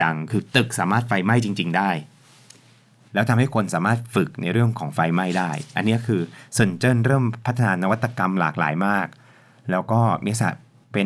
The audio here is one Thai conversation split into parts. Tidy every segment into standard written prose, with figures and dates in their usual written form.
ดังคือตึกสามารถไฟไหม้จริงๆได้แล้วทำให้คนสามารถฝึกในเรื่องของไฟไหม้ได้อันนี้คือเซินเจิ้นเริ่มพัฒนานวัตกรรมหลากหลายมากแล้วก็มีศักดิ์เป็น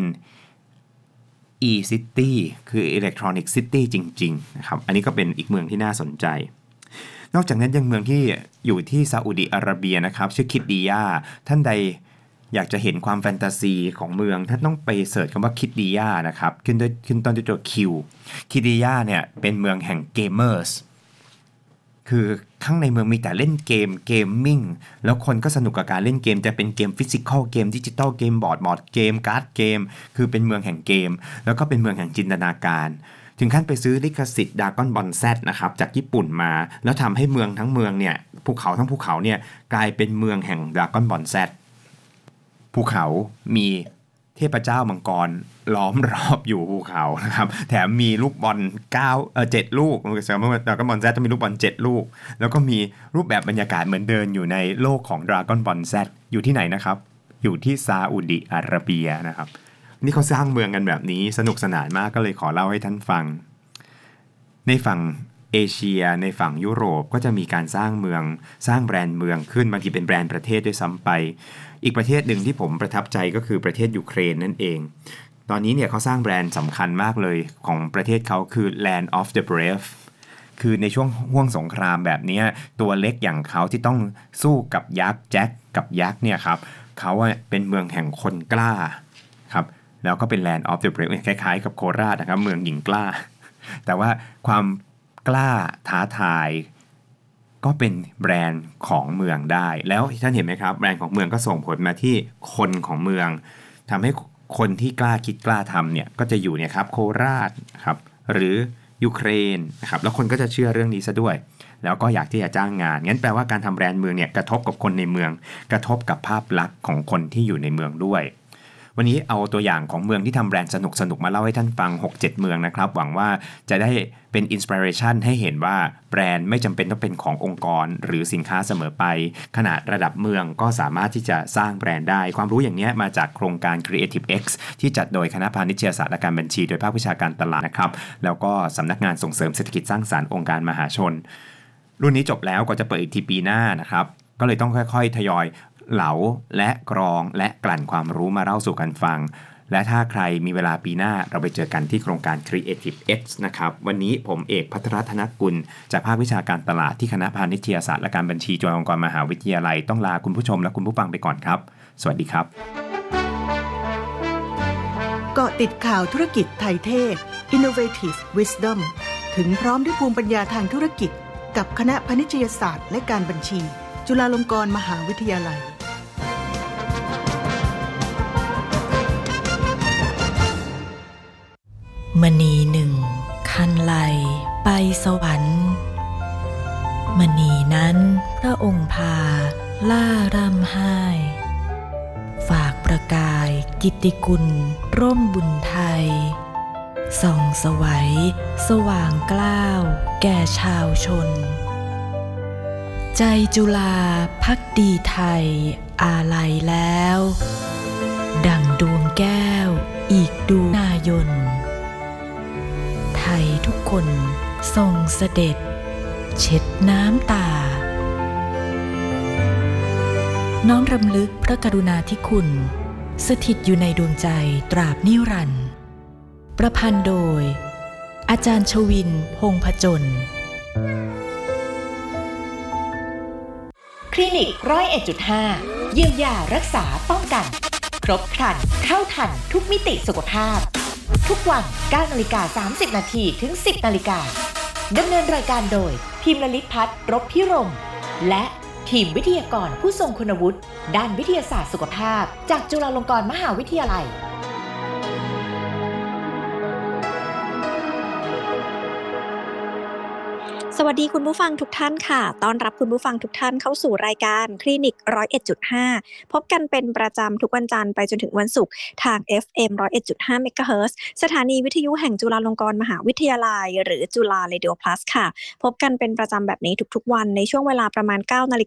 e-city คือ electronic city จริงๆนะครับอันนี้ก็เป็นอีกเมืองที่น่าสนใจนอกจากนั้นยังเมืองที่อยู่ที่ซาอุดิอาระเบียนะครับชื่อคิดดียาท่านใดอยากจะเห็นความแฟนตาซีของเมืองท่านต้องไปเสิร์ชคำว่าคิดดียานะครับขึ้นต้นด้วยตัว Q คิดดียาเนี่ยเป็นเมืองแห่งเกมเมอร์สคือข้างในเมืองมีแต่เล่นเกมมิ่งแล้วคนก็สนุกกับการเล่นเกมจะเป็นเกมฟิสิกอลเกมดิจิตอลเกมบอร์ดเกมการ์ดเกมคือเป็นเมืองแห่งเกมแล้วก็เป็นเมืองแห่งจินตนาการถึงขั้นไปซื้อลิขสิทธิ์ดากอนบอลแซดนะครับจากญี่ปุ่นมาแล้วทำให้เมืองทั้งเมืองเนี่ยภูเขาทั้งภูเขาเนี่ยกลายเป็นเมืองแห่งดากอนบอลแซดภูเขามีเทพเจ้ามังกรล้อมรอบอยู่ภูเขานะครับแถมมีลูกบอล7ลูกแสดงว่าดราก้อนบอล Z จะมีลูกบอล7ลูกแล้วก็มีรูปแบบบรรยากาศเหมือนเดินอยู่ในโลกของดราก้อนบอล Z อยู่ที่ไหนนะครับอยู่ที่ซาอุดิอาระเบียนะครับนี่เขาสร้างเมืองกันแบบนี้สนุกสนานมากก็เลยขอเล่าให้ท่านฟังในฝั่งเอเชียในฝั่งยุโรปก็จะมีการสร้างเมืองสร้างแบรนด์เมืองขึ้นบางทีเป็นแบรนด์ประเทศด้วยซ้ำไปอีกประเทศหนึ่งที่ผมประทับใจก็คือประเทศยูเครนนั่นเองตอนนี้เนี่ยเขาสร้างแบรนด์สำคัญมากเลยของประเทศเขาคือ Land of the Brave คือในช่วงห่วงสงครามแบบนี้ตัวเล็กอย่างเขาที่ต้องสู้กับยักษ์แจ็คกับยักษ์เนี่ยครับเขาเป็นเมืองแห่งคนกล้าครับแล้วก็เป็น Land of the Brave คล้ายๆกับโคราชนะครับเมืองหญิงกล้าแต่ว่าความกล้าท้าทายก็เป็นแบรนด์ของเมืองได้แล้วท่านเห็นไหมครับแบรนด์ของเมืองก็ส่งผลมาที่คนของเมืองทำให้คนที่กล้าคิดกล้าทำเนี่ยก็จะอยู่เนี่ยครับโคราชครับหรือยูเครนนะครับแล้วคนก็จะเชื่อเรื่องนี้ซะด้วยแล้วก็อยากที่จะจ้างงานงั้นแปลว่าการทำแบรนด์เมืองเนี่ยกระทบกับคนในเมืองกระทบกับภาพลักษณ์ของคนที่อยู่ในเมืองด้วยวันนี้เอาตัวอย่างของเมืองที่ทำแบรนด์สนุกๆมาเล่าให้ท่านฟัง 6-7 เมืองนะครับหวังว่าจะได้เป็นอินสปิเรชันให้เห็นว่าแบรนด์ไม่จำเป็นต้องเป็นขององค์กรหรือสินค้าเสมอไปขนาดระดับเมืองก็สามารถที่จะสร้างแบรนด์ได้ความรู้อย่างนี้มาจากโครงการ Creative X ที่จัดโดยคณะพาณิชยศาสตร์และการบัญชีโดยภาควิชาการตลาดนะครับแล้วก็สำนักงานส่งเสริมเศรษฐกิจสร้างสรรค์องค์การมหาชนรุ่นนี้จบแล้วก็จะเปิดอีกทีปีหน้านะครับก็เลยต้องค่อยๆทยอยเหลาและกรองและกลั่นความรู้มาเล่าสู่กันฟังและถ้าใครมีเวลาปีหน้าเราไปเจอกันที่โครงการ Creative X นะครับวันนี้ผมเอกภัทรธนกุลจากภาควิชาการตลาดที่คณะพาณิชยศาสตร์และการบัญชีจุฬาลงกรณ์มหาวิทยาลัยต้องลาคุณผู้ชมและคุณผู้ฟังไปก่อนครับสวัสดีครับเกาะติดข่าวธุรกิจไทยเทศ Innovative Wisdom ถึงพร้อมด้วยภูมิปัญญาทางธุรกิจกับคณะพาณิชยศาสตร์และการบัญชีจุฬาลงกรณ์มหาวิทยาลัยมณีหนึ่งคันไลไปสวรรค์มณีนั้นพระองค์พาล่าร่ำไห้ฝากประกายกิตติกุลร่มบุญไทยส่องสวัยสว่างกล้าวแก่ชาวชนใจจุฬาภักดีไทยอาลัยแล้วดั่งดวงแก้วอีกดวงนายนไทยทุกคนทรงเสด็จเช็ดน้ำตาน้อมรำลึกพระกรุณาธิคุณสถิตอยู่ในดวงใจตราบนิรันดร์ประพันธ์โดยอาจารย์ชวินพงษ์ผจญคลินิก101.5เยียวยารักษาป้องกันครบครันเข้าทันทุกมิติสุขภาพทุกวัน 9:30 น.ถึง 10:00 น.ดำเนินรายการโดยพิมพ์ลลิตพัฒน์รบพิรมและทีมวิทยากรผู้ทรงคุณวุฒิด้านวิทยาศาสตร์สุขภาพจากจุฬาลงกรณ์มหาวิทยาลัยสวัสดีคุณผู้ฟังทุกท่านค่ะต้อนรับคุณผู้ฟังทุกท่านเข้าสู่รายการคลินิก 101.5 พบกันเป็นประจำทุกวันจันทร์ไปจนถึงวันศุกร์ทาง FM 101.5 เมกะเฮิรตซ์สถานีวิทยุแห่งจุฬาลงกรณ์มหาวิทยาลัยหรือจุฬาเรดิโอพลัสค่ะพบกันเป็นประจำแบบนี้ทุกๆวันในช่วงเวลาประมาณ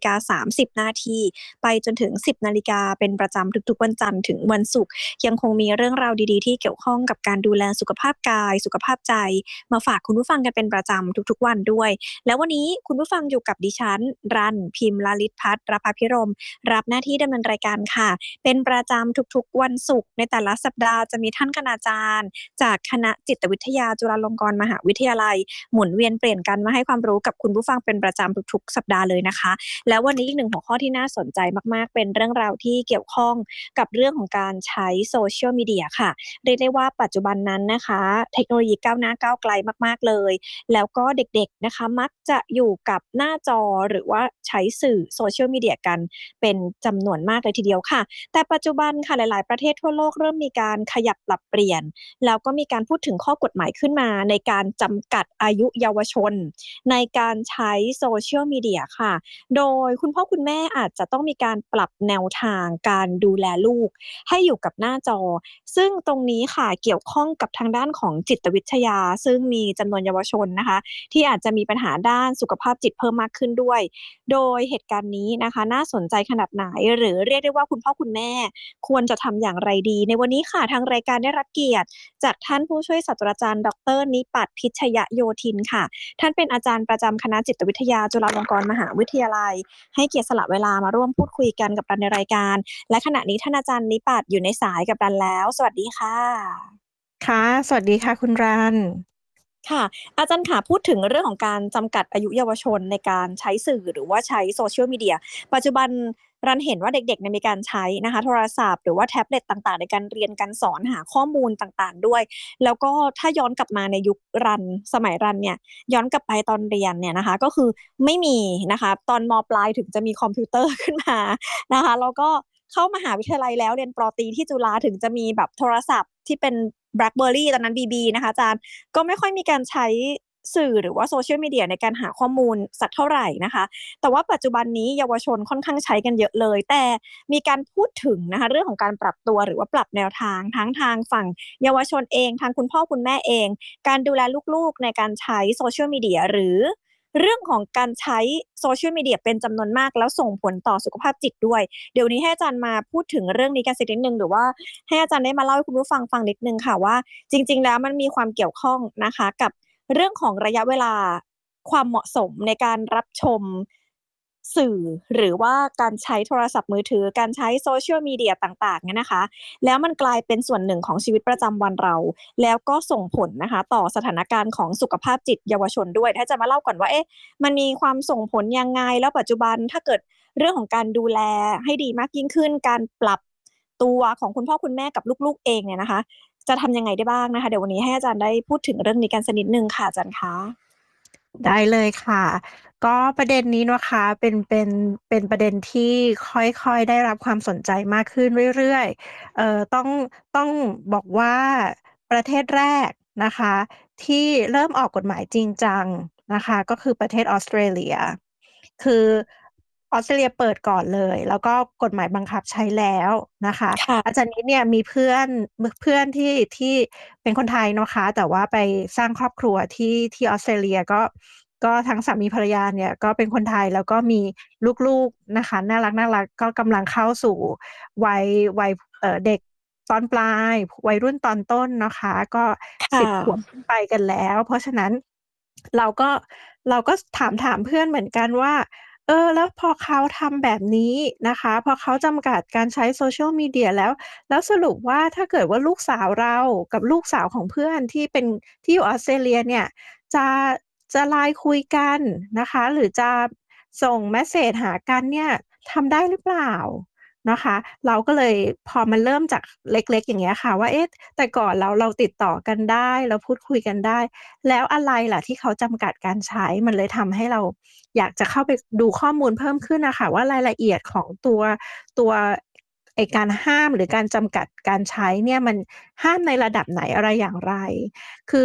9:30 นาทีไปจนถึง 10 นาฬิกาเป็นประจำทุกๆวันจันทร์ถึงวันศุกร์ยังคงมีเรื่องราวดีๆที่เกี่ยวข้องกับการดูแลสุขภาพกายสุขภาพใจมาฝากคุณผู้ฟังกันเป็นประจำทุกๆวันด้วยแล้ววันนี้คุณผู้ฟังอยู่กับดิฉันรันพิมพ์ลลิตพัฒน์รภพิรมรับหน้าที่ดำเนินรายการค่ะเป็นประจำทุกๆวันศุกร์ในแต่ละสัปดาห์จะมีท่านคณาจารย์จากคณะจิตวิทยาจุฬาลงกรณ์มหาวิทยาลัยหมุนเวียนเปลี่ยนกันมาให้ความรู้กับคุณผู้ฟังเป็นประจำทุกๆสัปดาห์เลยนะคะแล้ววันนี้อีกหนึ่งหัวข้อที่น่าสนใจมากๆเป็นเรื่องราวที่เกี่ยวข้องกับเรื่องของการใช้โซเชียลมีเดียค่ะเรียกได้ว่าปัจจุบันนั้นนะคะเทคโนโลยีก้าวหน้าก้าวไกลมากๆเลยแล้วก็เด็กๆนะคะมักจะอยู่กับหน้าจอหรือว่าใช้สื่อโซเชียลมีเดียกันเป็นจำนวนมากเลยทีเดียวค่ะแต่ปัจจุบันค่ะหลายๆประเทศทั่วโลกเริ่มมีการขยับปรับเปลี่ยนแล้วก็มีการพูดถึงข้อกฎหมายขึ้นมาในการจำกัดอายุเยาวชนในการใช้โซเชียลมีเดียค่ะโดยคุณพ่อคุณแม่อาจจะต้องมีการปรับแนวทางการดูแลลูกให้อยู่กับหน้าจอซึ่งตรงนี้ค่ะเกี่ยวข้องกับทางด้านของจิตวิทยาซึ่งมีจำนวนเยาวชนนะคะที่อาจจะมีปัญหาด้านสุขภาพจิตเพิ่มมากขึ้นด้วยโดยเหตุการณ์นี้นะคะน่าสนใจขนาดไหนหรือเรียกได้ว่าคุณพ่อคุณแม่ควรจะทำอย่างไรดีในวันนี้ค่ะทางรายการได้รับเกียรติจากท่านผู้ช่วยศาสตราจารย์ดร.นิปัตรพิชยโยธินค่ะท่านเป็นอาจารย์ประจำคณะจิตวิทยาจุฬาลงกรณ์มหาวิทยาลัยให้เกียรติสละเวลามาร่วมพูดคุยกันกับเราในรายการและขณะนี้ท่านอาจารย์นิปัตรอยู่ในสายกับเราแล้วสวัสดีค่ะค่ะสวัสดีค่ะคุณรันค่ะอาจารย์ค่ะพูดถึงเรื่องของการจำกัดอายุเยาวชนในการใช้สื่อหรือว่าใช้โซเชียลมีเดียปัจจุบันรันเห็นว่าเด็กๆเนี่ยมีการใช้นะคะโทรศัพท์หรือว่าแท็บเล็ตต่างๆในการเรียนการสอนหาข้อมูลต่างๆด้วยแล้วก็ถ้าย้อนกลับมาในยุครันสมัยรันเนี่ยย้อนกลับไปตอนเรียนเนี่ยนะคะก็คือไม่มีนะคะตอนม.ปลายถึงจะมีคอมพิวเตอร์ขึ้นมานะคะแล้วก็เข้ามหาวิทยาลัยแล้วเรียนป.ตรีที่จุฬาถึงจะมีแบบโทรศัพท์ที่เป็น BlackBerry ตอนนั้น BB นะคะอาจารย์ก็ไม่ค่อยมีการใช้สื่อหรือว่าโซเชียลมีเดียในการหาข้อมูลสักเท่าไหร่นะคะแต่ว่าปัจจุบันนี้เยาวชนค่อนข้างใช้กันเยอะเลยแต่มีการพูดถึงนะคะเรื่องของการปรับตัวหรือว่าปรับแนวทางทั้งทางฝั่งเยาวชนเองทางคุณพ่อคุณแม่เองการดูแลลูกๆในการใช้โซเชียลมีเดียหรือเรื่องของการใช้โซเชียลมีเดียเป็นจำนวนมากแล้วส่งผลต่อสุขภาพจิตด้วยเดี๋ยวนี้ให้อาจารย์มาพูดถึงเรื่องนี้กันสักนิดนึงหรือว่าให้อาจารย์ได้มาเล่าให้คุณผู้ฟังฟังนิดนึงค่ะว่าจริงๆแล้วมันมีความเกี่ยวข้องนะคะกับเรื่องของระยะเวลาความเหมาะสมในการรับชมสื่อหรือว่าการใช้โทรศัพท์มือถือการใช้โซเชียลมีเดียต่างๆเนี่ยนะคะแล้วมันกลายเป็นส่วนหนึ่งของชีวิตประจำวันเราแล้วก็ส่งผลนะคะต่อสถานการณ์ของสุขภาพจิตเยาวชนด้วยถ้าจะมาเล่าก่อนว่ามันมีความส่งผลยังไงแล้วปัจจุบันถ้าเกิดเรื่องของการดูแลให้ดีมากยิ่งขึ้นการปรับตัวของคุณพ่อคุณแม่กับลูกๆเองเนี่ยนะคะจะทำยังไงได้บ้างนะคะเดี๋ยววันนี้ให้อาจารย์ได้พูดถึงเรื่องนี้กันสักนิดนึงค่ะอาจารย์คะได้เลยค่ะก็ประเด็นนี้นะคะเป็นประเด็นที่ค่อยๆได้รับความสนใจมากขึ้นเรื่อยๆต้องบอกว่าประเทศแรกนะคะที่เริ่มออกกฎหมายจริงจังนะคะก็คือประเทศออสเตรเลียคือออสเตรเลียเปิดก่อนเลยแล้วก็กฎหมายบังคับใช้แล้วนะคะอาค่ะจารย์นิดเนี่ยมีเพื่อนที่เป็นคนไทยนะคะแต่ว่าไปสร้างครอบครัวที่ออสเตรเลียก็ทั้งสามีภรรยาเนี่ยก็เป็นคนไทยแล้วก็มีลูกๆนะคะน่ารักก็กำลังเข้าสู่วัยเด็กตอนปลายวัยรุ่นตอนต้นนะคะก็ค่ะ 10 ขวบขึ้นไปกันแล้วเพราะฉะนั้นเราก็เราก็ถามเพื่อนเหมือนกันว่าแล้วพอเขาทำแบบนี้นะคะพอเขาจำกัดการใช้ Social Media แล้วสรุปว่าถ้าเกิดว่าลูกสาวเรากับลูกสาวของเพื่อนที่อยู่ออสเตรเลียเนี่ยจะจะ LINE คุยกันนะคะหรือจะส่งเมสเสจหากันเนี่ยทำได้หรือเปล่านะคะเราก็เลยพอมันเริ่มจากเล็กๆอย่างเงี้ยค่ะว่าแต่ก่อนเราติดต่อกันได้เราพูดคุยกันได้แล้วอะไรล่ะที่เขาจำกัดการใช้มันเลยทำให้เราอยากจะเข้าไปดูข้อมูลเพิ่มขึ้นน่ะค่ะว่ารายละเอียดของตัวไอ้การห้ามหรือการจำกัดการใช้เนี่ยมันห้ามในระดับไหนอะไรอย่างไรคือ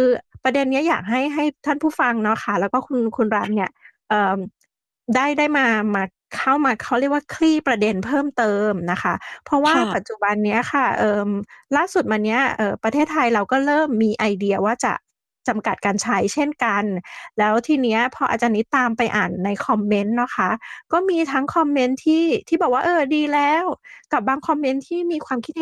ประเด็นเนี้ยอยากให้ท่านผู้ฟังเนาะค่ะแล้วก็คุณรันเนี่ยเอ่อได้มาเข้ามาเขาเรียกว่าคลี่ประเด็นเพิ่มเติมนะคะเพราะว่าค่ะปัจจุบันเนี้ยค่ะล่าสุดมาเนี้ยประเทศไทยเราก็เริ่มมีไอเดียว่าจะจำกัดการใช้เช่นกันแล้วทีเนี้ยพออาจารย์นิดตามไปอ่านในคอมเมนต์นะคะก็มีทั้งคอมเมนต์ที่บอกว่าดีแล้วกับบางคอมเมนต์ที่มีความคิดเห็น